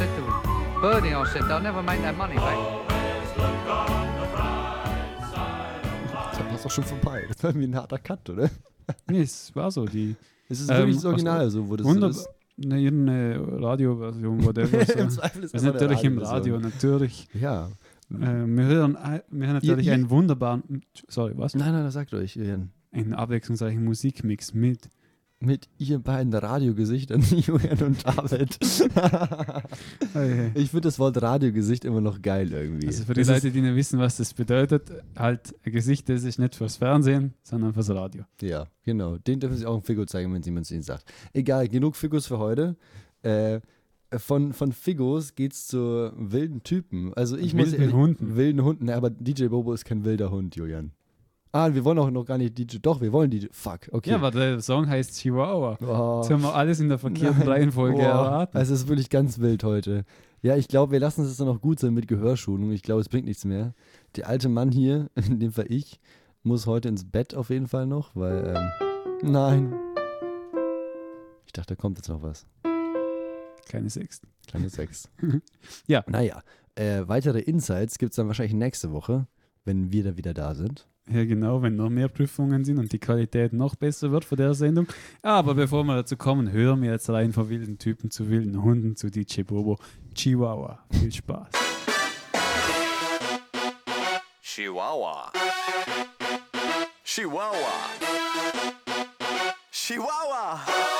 said to Bernie, I said, they'll never make that money back. Das ist doch schon vorbei. Das war irgendwie ein harter Cut, oder? Nee, es war so. Es ist wirklich das Original, so wo das so ist. Eine Radioversion, whatever. So. Im Zweifel ist Das ist immer natürlich eine im Radio, natürlich. Ja. Wir hören natürlich einen wunderbaren, sorry, was? Nein, das sagt euch, Julian. Einen abwechslungsreichen Musikmix mit ihr beiden Radiogesichtern, Julian und David. Hey. Ich finde das Wort Radiogesicht immer noch geil irgendwie. Also für die Leute, die nicht wissen, was das bedeutet, halt ein Gesicht, das ist nicht fürs Fernsehen, sondern fürs Radio. Ja, genau. Den dürfen sie auch im Figo zeigen, wenn jemand es ihnen sagt. Egal, genug Figos für heute. Von Figos geht's zu wilden Typen. Also wilden Hunden. Ja, aber DJ Bobo ist kein wilder Hund, Julian. Wir wollen auch noch gar nicht DJ. Doch, wir wollen DJ. Fuck, okay. Ja, aber der Song heißt Chihuahua. Oh. Jetzt haben wir alles in der verkehrten Reihenfolge erraten. Es ist wirklich ganz wild heute. Ja, ich glaube, wir lassen es dann noch gut sein mit Gehörschulung. Ich glaube, es bringt nichts mehr. Der alte Mann hier, in dem Fall ich, muss heute ins Bett auf jeden Fall noch, weil, nein. Ich dachte, da kommt jetzt noch was. Keine Sechsten. Kleine Sex. Ja. Naja, weitere Insights gibt es dann wahrscheinlich nächste Woche, wenn wir da wieder da sind. Ja, genau, wenn noch mehr Prüfungen sind und die Qualität noch besser wird von der Sendung. Aber bevor wir dazu kommen, hören wir jetzt rein von wilden Typen zu wilden Hunden zu DJ Bobo. Chihuahua. Viel Spaß. Chihuahua. Chihuahua. Chihuahua.